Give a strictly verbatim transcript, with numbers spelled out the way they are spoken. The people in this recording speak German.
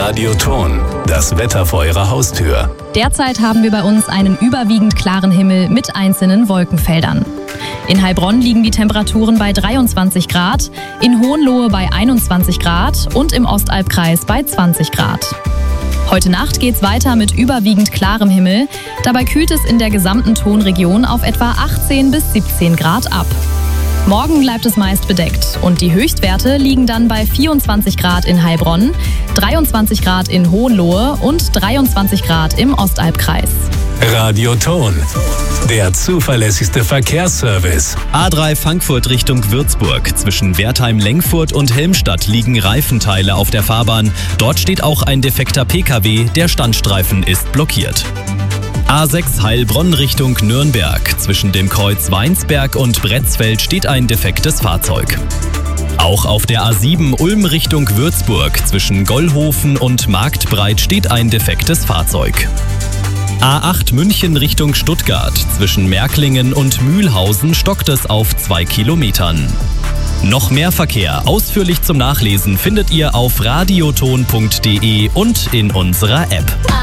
Radioton, das Wetter vor Ihrer Haustür. Derzeit haben wir bei uns einen überwiegend klaren Himmel mit einzelnen Wolkenfeldern. In Heilbronn liegen die Temperaturen bei dreiundzwanzig Grad, in Hohenlohe bei einundzwanzig Grad und im Ostalbkreis bei zwanzig Grad. Heute Nacht geht's weiter mit überwiegend klarem Himmel. Dabei kühlt es in der gesamten Tonregion auf etwa achtzehn bis siebzehn Grad ab. Morgen bleibt es meist bedeckt und die Höchstwerte liegen dann bei vierundzwanzig Grad in Heilbronn, dreiundzwanzig Grad in Hohenlohe und dreiundzwanzig Grad im Ostalbkreis. Radioton, der zuverlässigste Verkehrsservice. A drei Frankfurt Richtung Würzburg. Zwischen Wertheim-Lengfurt und Helmstadt liegen Reifenteile auf der Fahrbahn. Dort steht auch ein defekter P K W, der Standstreifen ist blockiert. A sechs Heilbronn Richtung Nürnberg. Zwischen dem Kreuz Weinsberg und Bretzfeld steht ein defektes Fahrzeug. Auch auf der A sieben Ulm Richtung Würzburg. Zwischen Gollhofen und Marktbreit steht ein defektes Fahrzeug. A acht München Richtung Stuttgart. Zwischen Märklingen und Mühlhausen stockt es auf zwei Kilometern. Noch mehr Verkehr ausführlich zum Nachlesen findet ihr auf radioton punkt de und in unserer App.